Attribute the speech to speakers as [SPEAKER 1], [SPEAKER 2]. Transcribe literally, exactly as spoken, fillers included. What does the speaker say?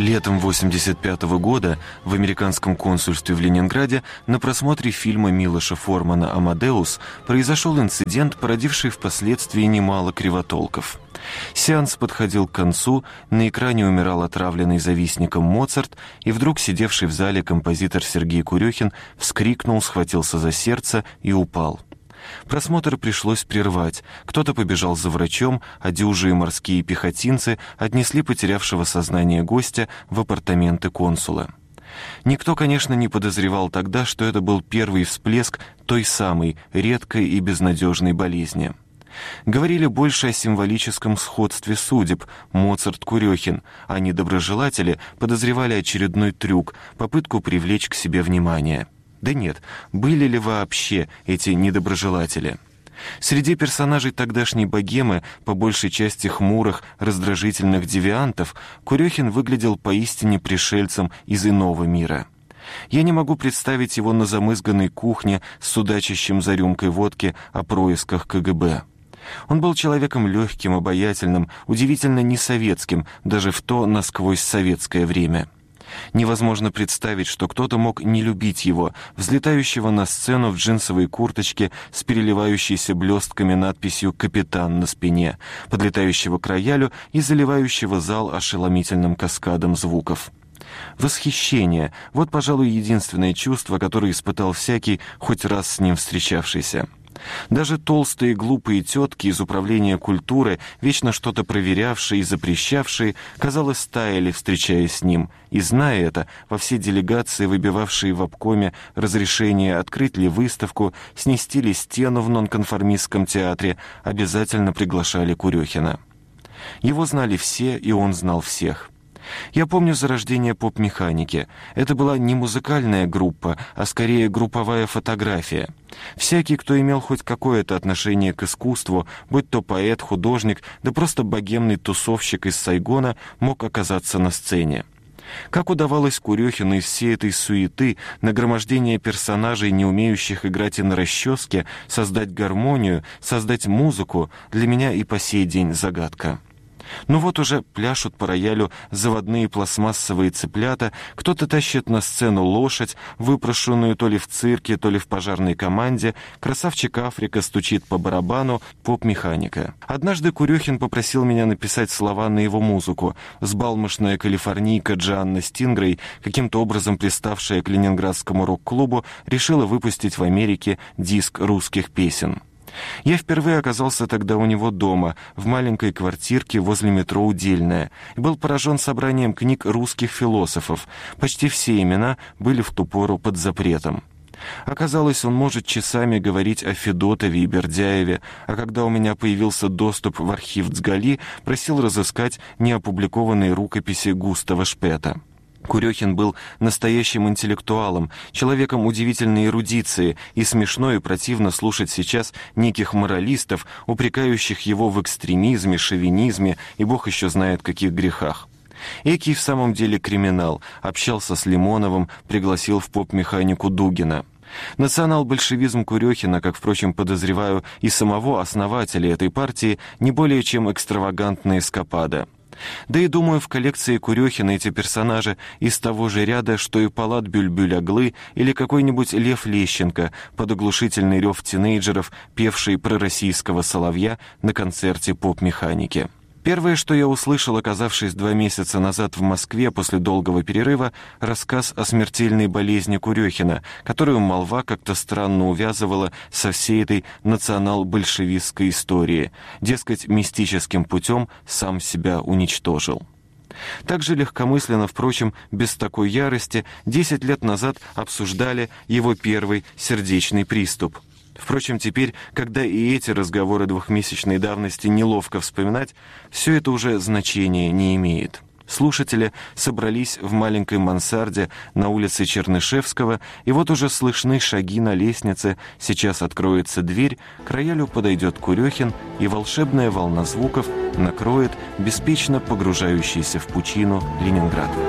[SPEAKER 1] Летом восемьдесят пятого года в американском консульстве в Ленинграде на просмотре фильма Милоша Формана «Амадеус» произошел инцидент, породивший впоследствии немало кривотолков. Сеанс подходил к концу, на экране умирал отравленный завистником Моцарт, и вдруг сидевший в зале композитор Сергей Курехин вскрикнул, схватился за сердце и упал. Просмотр пришлось прервать. Кто-то побежал за врачом, а дюжие морские пехотинцы отнесли потерявшего сознание гостя в апартаменты консула. Никто, конечно, не подозревал тогда, что это был первый всплеск той самой редкой и безнадежной болезни. Говорили больше о символическом сходстве судеб Моцарт-Курехин, а недоброжелатели подозревали очередной трюк, попытку привлечь к себе внимание. Да нет, были ли вообще эти недоброжелатели? Среди персонажей тогдашней богемы, по большей части хмурых, раздражительных девиантов, Курехин выглядел поистине пришельцем из иного мира. Я не могу представить его на замызганной кухне с судачащим за рюмкой водки о происках ка гэ бэ. Он был человеком легким, обаятельным, удивительно несоветским, даже в то насквозь советское время. Невозможно представить, что кто-то мог не любить его, взлетающего на сцену в джинсовой курточке с переливающейся блестками надписью «Капитан» на спине, подлетающего к роялю и заливающего зал ошеломительным каскадом звуков. Восхищение — вот, пожалуй, единственное чувство, которое испытал всякий, хоть раз с ним встречавшийся. Даже толстые глупые тетки из управления культуры, вечно что-то проверявшие и запрещавшие, казалось, таяли, встречаясь с ним. И, зная это, во все делегации, выбивавшие в обкоме разрешение открыть ли выставку, снести ли стену в нонконформистском театре, обязательно приглашали Курехина. Его знали все, и он знал всех. Я помню зарождение поп-механики. Это была не музыкальная группа, а скорее групповая фотография. Всякий, кто имел хоть какое-то отношение к искусству, будь то поэт, художник, да просто богемный тусовщик из Сайгона, мог оказаться на сцене. Как удавалось Курехину из всей этой суеты, нагромождения персонажей, не умеющих играть и на расческе, создать гармонию, создать музыку, для меня и по сей день загадка. Ну вот уже пляшут по роялю заводные пластмассовые цыплята, кто-то тащит на сцену лошадь, выпрошенную то ли в цирке, то ли в пожарной команде, красавчик Африка стучит по барабану, поп-механика. Однажды Курехин попросил меня написать слова на его музыку. Взбалмошная калифорнийка Джоанна Стингрей, каким-то образом приставшая к ленинградскому рок-клубу, решила выпустить в Америке диск русских песен. Я впервые оказался тогда у него дома, в маленькой квартирке возле метро «Удельная», и был поражен собранием книг русских философов. Почти все имена были в ту пору под запретом. Оказалось, он может часами говорить о Федотове и Бердяеве, а когда у меня появился доступ в архив Цгали, просил разыскать неопубликованные рукописи Густава Шпета. Курехин был настоящим интеллектуалом, человеком удивительной эрудиции, и смешно и противно слушать сейчас неких моралистов, упрекающих его в экстремизме, шовинизме и бог еще знает каких грехах. Экий в самом деле криминал, общался с Лимоновым, пригласил в поп-механику Дугина. Национал-большевизм Курехина, как, впрочем, подозреваю, и самого основателя этой партии, не более чем экстравагантная эскапада. Да и, думаю, в коллекции Курехина эти персонажи из того же ряда, что и Палат Бюльбюль-Оглы или какой-нибудь Лев Лещенко под оглушительный рев тинейджеров, певший пророссийского соловья на концерте поп-механики. Первое, что я услышал, оказавшись два месяца назад в Москве после долгого перерыва, рассказ о смертельной болезни Курехина, которую молва как-то странно увязывала со всей этой национал-большевистской историей. Дескать, мистическим путем сам себя уничтожил. Так же легкомысленно, впрочем, без такой ярости, десять лет назад обсуждали его первый сердечный приступ. Впрочем, теперь, когда и эти разговоры двухмесячной давности неловко вспоминать, все это уже значения не имеет. Слушатели собрались в маленькой мансарде на улице Чернышевского, и вот уже слышны шаги на лестнице, сейчас откроется дверь, к роялю подойдет Курехин, и волшебная волна звуков накроет беспечно погружающийся в пучину Ленинград.